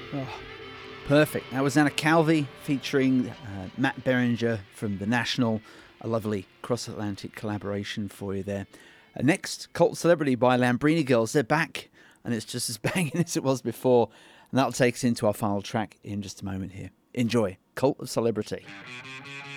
Oh, perfect. That was Anna Calvi featuring Matt Beringer from The National. A lovely cross-Atlantic collaboration for you there. Next, Cult Celebrity by Lambrini Girls. They're back, and it's just as banging as it was before. And that'll take us into our final track in just a moment here. Enjoy Cult of Celebrity.